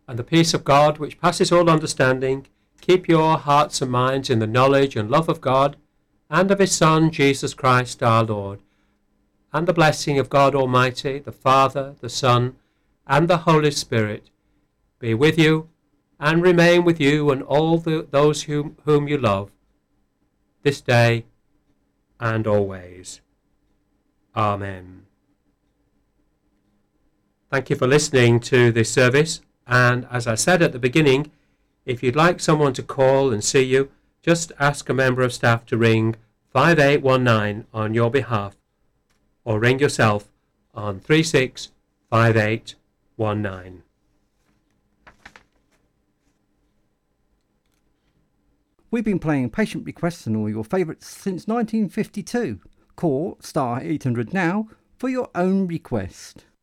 And the peace of God, which passes all understanding, keep your hearts and minds in the knowledge and love of God and of his Son, Jesus Christ our Lord. And the blessing of God Almighty, the Father, the Son, and the Holy Spirit be with you and remain with you and all those whom you love, this day and always. Amen. Thank you for listening to this service. And as I said at the beginning, if you'd like someone to call and see you, just ask a member of staff to ring 5819 on your behalf, or ring yourself on 365819. We've been playing patient requests and all your favourites since 1952. Call *800 now for your own request.